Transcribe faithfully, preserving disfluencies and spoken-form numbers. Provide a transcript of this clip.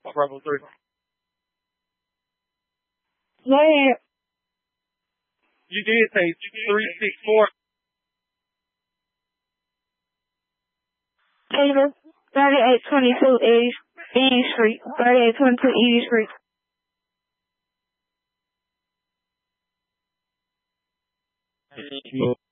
Bravo three. Yeah. You did say three six four. Taylor, thirty-eight twenty-two Edie, Edie Street, thirty-eight twenty-two Edie Street. Thank you.